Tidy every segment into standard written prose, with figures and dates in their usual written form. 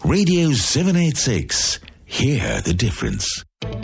Radio 786. Hear the difference.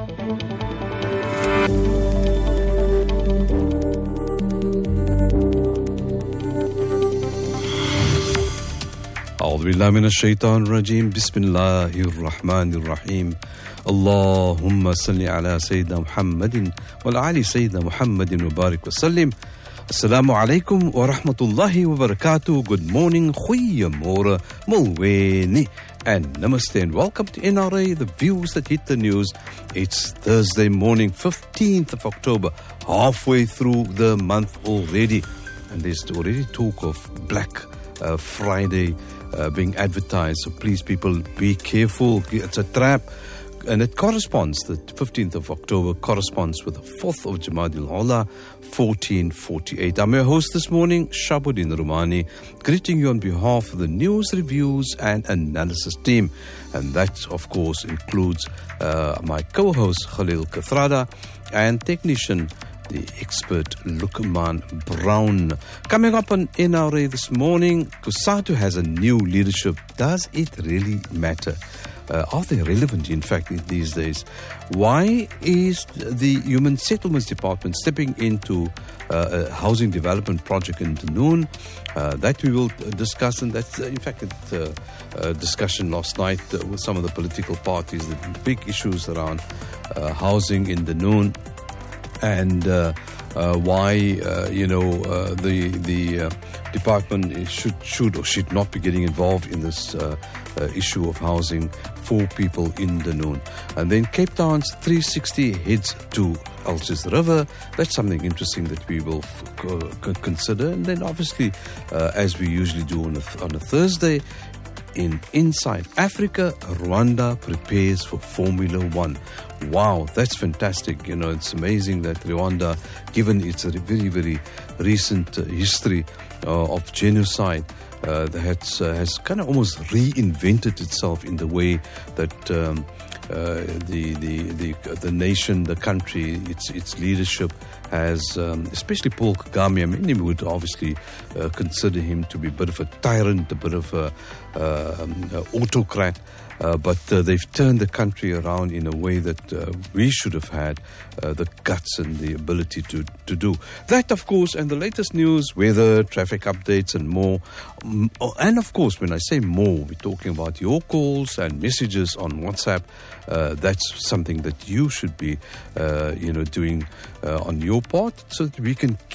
أعوذ بالله من الشيطان الرجيم بسم الله الرحمن الرحيم اللهم صل على سيدنا محمد وعلى آل سيدنا محمد وبارك وسلم. Assalamu alaikum wa rahmatullahi wa barakatuh. Good morning, goeiemorgen, mulweni, and namaste, and welcome to NRA, the views that hit the news. It's Thursday morning, 15th of October, halfway through the month already, and there's already talk of Black Friday being advertised, so please people be careful, it's a trap. And it corresponds, the 15th of October corresponds with the 4th of Jamadil Ula, 1448. I'm your host this morning, Shabuddin Rumani, greeting you on behalf of the news, reviews and analysis team. And that, of course, includes my co-host Khalil Kathrada and technician, the expert Lukman Brown. Coming up on NRA this morning, COSATU has a new leadership. Does it really matter? Are they relevant, in fact, these days? Why is the Human Settlements Department stepping into a housing development project in Dunoon? That we will discuss, and that's, in fact, a discussion last night with some of the political parties, the big issues around housing in Dunoon, and why, the department should or should not be getting involved in this issue of housing for people in Dunoon. And then Cape Town's 360 heads to Elches River. That's something interesting that we will consider. And then obviously, as we usually do on a Thursday, in Inside Africa, Rwanda prepares for Formula One. Wow, that's fantastic. You know, it's amazing that Rwanda, given its very, very recent history of genocide, has kind of almost reinvented itself in the way that the nation, the country, its leadership has, especially Paul Kagame. I mean, we would obviously consider him to be a bit of a tyrant, a bit of a autocrat. But they've turned the country around in a way that we should have had the guts and the ability to do. That, of course, and the latest news, weather, traffic updates and more. And, of course, when I say more, we're talking about your calls and messages on WhatsApp. That's something that you should be, doing on your part so that we can